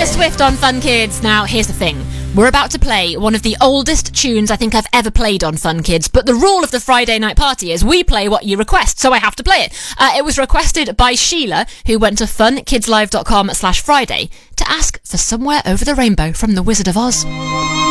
Taylor Swift on Fun Kids. Now, here's the thing. We're about to play one of the oldest tunes I think I've ever played on Fun Kids, but the rule of the Friday night party is we play what you request, so I have to play it. It was requested by Sheila, who went to funkidslive.com/Friday to ask for Somewhere Over the Rainbow from The Wizard of Oz.